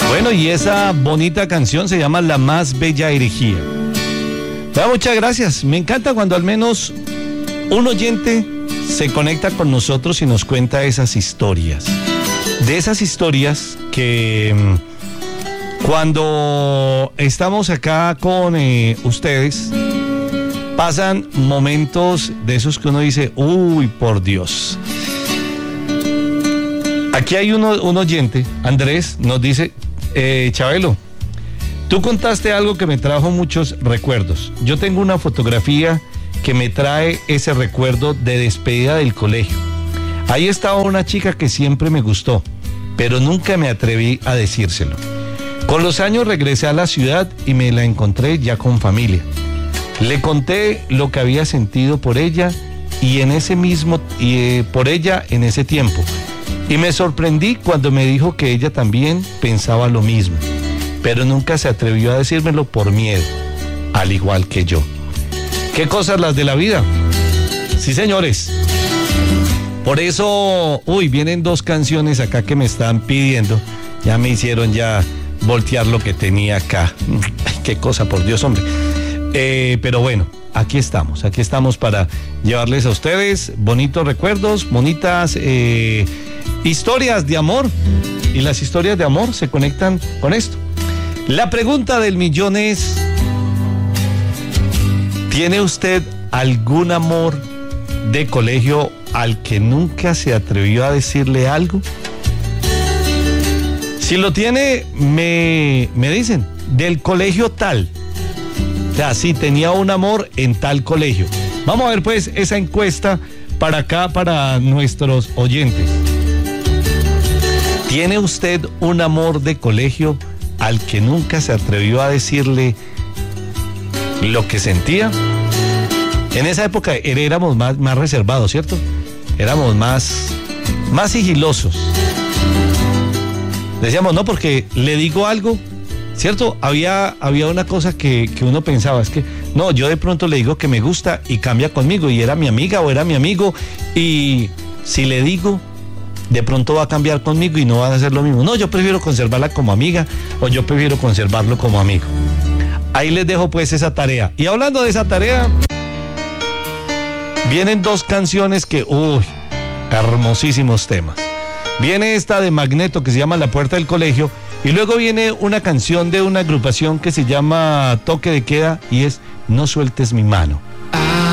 Bueno, y esa bonita canción se llama La Más Bella Herejía. Muchas gracias. Me encanta cuando al menos un oyente se conecta con nosotros y nos cuenta esas historias. De esas historias que cuando estamos acá con ustedes, pasan momentos de esos que uno dice, uy, por Dios. Aquí hay un oyente, Andrés, nos dice, Chabelo, tú contaste algo que me trajo muchos recuerdos. Yo tengo una fotografía que me trae ese recuerdo de despedida del colegio. Ahí estaba una chica que siempre me gustó, pero nunca me atreví a decírselo. Con los años regresé a la ciudad y me la encontré ya con familia. Le conté lo que había sentido por ella por ella en ese tiempo. Y me sorprendí cuando me dijo que ella también pensaba lo mismo, pero nunca se atrevió a decírmelo por miedo, al igual que yo. ¿Qué cosas las de la vida? Sí, señores. Por eso, vienen dos canciones acá que me están pidiendo. Ya me hicieron voltear lo que tenía acá. Qué cosa, por Dios, hombre. Pero bueno, aquí estamos para llevarles a ustedes bonitos recuerdos, bonitas historias de amor. Y las historias de amor se conectan con esto. La pregunta del millón es: ¿tiene usted algún amor de colegio al que nunca se atrevió a decirle algo? Si lo tiene, me dicen, del colegio tal. O sea, sí, tenía un amor en tal colegio. Vamos a ver pues esa encuesta para acá, para nuestros oyentes. ¿Tiene usted un amor de colegio al que nunca se atrevió a decirle lo que sentía? En esa época éramos más reservados, ¿cierto? Éramos más sigilosos. Decíamos, no, porque le digo algo, ¿cierto? Había una cosa que uno pensaba, es que, no, yo de pronto le digo que me gusta y cambia conmigo, y era mi amiga o era mi amigo, y si le digo, de pronto va a cambiar conmigo y no va a hacer lo mismo. No, yo prefiero conservarla como amiga, o yo prefiero conservarlo como amigo. Ahí les dejo pues esa tarea. Y hablando de esa tarea, vienen dos canciones que, hermosísimos temas. Viene esta de Magneto que se llama La Puerta del Colegio, y luego viene una canción de una agrupación que se llama Toque de Queda y es No Sueltes Mi Mano.